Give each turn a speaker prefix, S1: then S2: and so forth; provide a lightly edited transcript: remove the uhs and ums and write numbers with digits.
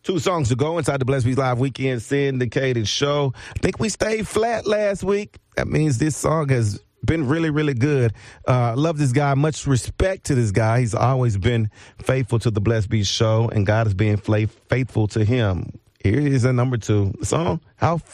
S1: 2 songs to go inside the Blessed Beats Live Weekend syndicated show. I think we stayed flat last week. That means this song has been really, really good. Love this guy. Much respect to this guy. He's always been faithful to the Blessed Beats show, and God is being faithful to him. Here is a number 2. The song, How